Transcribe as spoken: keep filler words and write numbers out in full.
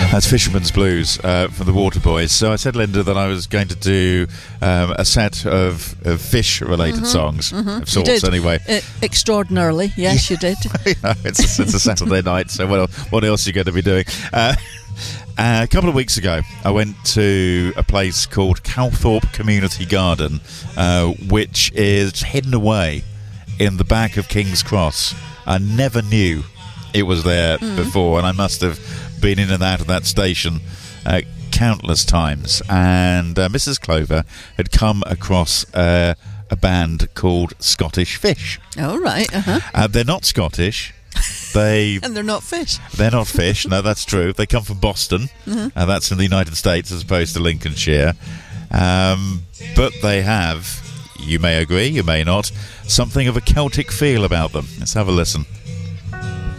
That's Fisherman's Blues uh, from the Waterboys. So I said, Linda, that I was going to do um, a set of, of fish-related mm-hmm, songs, mm-hmm. of sorts, you did. anyway. Uh, extraordinarily, yes, you did. you know, it's, it's a Saturday night, so what, what else are you going to be doing? Uh, uh, a couple of weeks ago, I went to a place called Calthorpe Community Garden, uh, which is hidden away in the back of King's Cross. I never knew it was there mm. before, and I must have been in and out of that station uh, countless times. And uh, Missus Clover had come across uh, a band called Scottish Fish. Oh, right. Uh-huh. Uh, they're not Scottish. They and they're not fish. They're not fish. No, that's true. They come from Boston. Mm-hmm. Uh, that's in the United States as opposed to Lincolnshire. Um, but they have, you may agree, you may not, something of a Celtic feel about them. Let's have a listen.